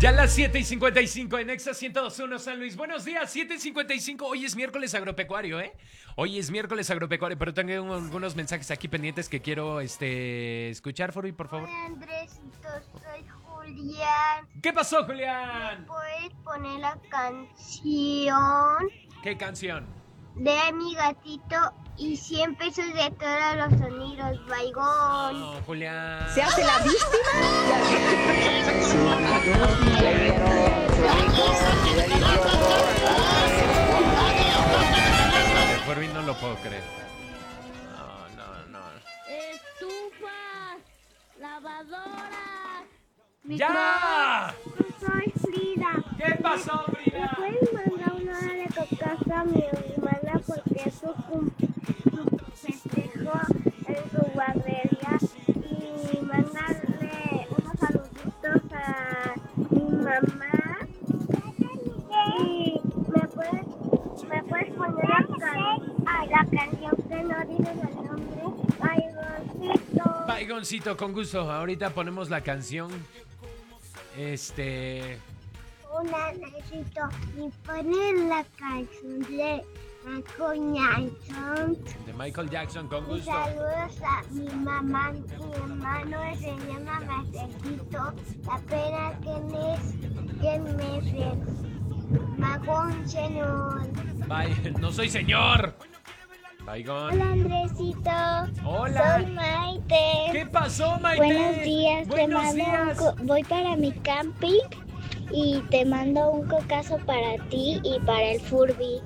Ya las 7:55 en Exa 102.1 San Luis. Buenos días, 7:55. Hoy es miércoles agropecuario, ¿eh? Hoy es miércoles agropecuario, pero tengo algunos mensajes aquí pendientes que quiero escuchar, Furby, por favor. Hola Andresito, soy Julián. ¿Qué pasó, ¿Me Julián? puedes poner la canción ¿Qué canción? de mi gatito y 100 pesos de todos los sonidos, Baigón? No, Julián. ¿Se hace la víctima? Furby, no lo puedo creer. No. Estufas, lavadoras. ¡Ya! Soy Frida. ¿Qué pasó, ¿Me Frida? puedes mandar una hora de cocazo a mi hermana porque es su festejo en su guardería y mandarle unos saluditos a mi mamá? Y me puedes poner la canción que no dices el nombre, Baigoncito. Baigoncito, con gusto. Ahorita ponemos la canción. Una necesito y poner la canción de Michael Jackson. De Michael Jackson, con Y gusto. saludos a mi mamá, mi hermano se llama Marcelito, apenas tienes 10 meses. Magón, señor. Bye. No soy señor. Baigón. Hola Andresito. Hola. Soy Maite. ¿Qué pasó, Maite? Buenos días, Buenos días. voy para mi camping y te mando un cocazo para ti y para el Furby.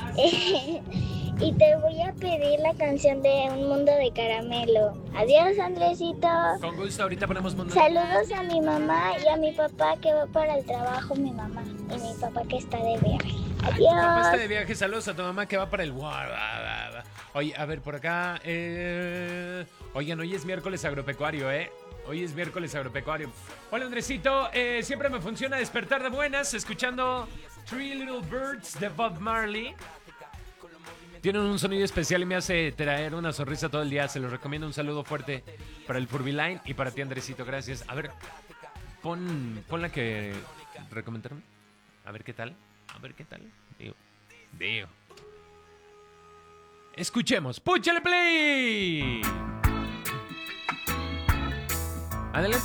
Y te voy a pedir la canción de Un Mundo de Caramelo. Adiós, Andresito. Con gusto, ahorita ponemos mundo. Saludos a mi mamá y a mi papá que va para el trabajo, mi mamá y mi papá que está de viaje. Ay, tu papá está Adiós. de viaje. Saludos a tu mamá que va para el... Oye, a ver, por acá... Oigan, hoy es miércoles agropecuario, ¿eh? Hoy es miércoles agropecuario. Hola, Andresito. Siempre me funciona despertar de buenas escuchando Three Little Birds de Bob Marley. Tienen un sonido especial y me hace traer una sonrisa todo el día. Se los recomiendo. Un saludo fuerte para el Furby Line y para ti, Andresito. Gracias. A ver, pon la que recomendaron. A ver qué tal. Digo. Escuchemos. ¡Púchale play! Adelante.